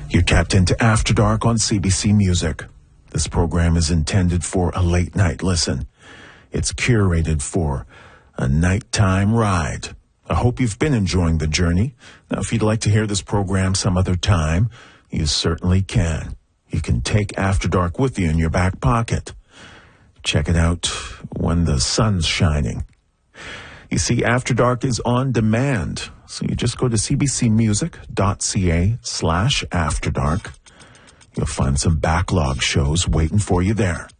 You're tapped into After Dark on CBC Music. This program is intended for a late night listen. It's curated for a nighttime ride. I hope you've been enjoying the journey. Now, if you'd like to hear this program some other time, you certainly can. You can take After Dark with you in your back pocket. Check it out when the sun's shining. You see, After Dark is on demand. So you just go to cbcmusic.ca/afterdark. You'll find some backlog shows waiting for you there.